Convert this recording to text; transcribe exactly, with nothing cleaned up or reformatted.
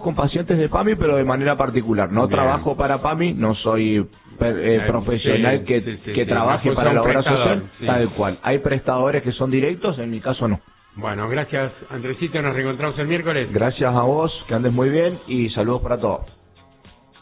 con pacientes de PAMI, pero de manera particular. No Bien. trabajo para PAMI, no soy eh, profesional sí, que, sí, sí, que sí. trabaje No, pues para un la obra prestador, social, sí. tal cual. Hay prestadores que son directos, en mi caso no. Bueno, gracias, Andresito. Nos reencontramos el miércoles. Gracias a vos, que andes muy bien y saludos para todos.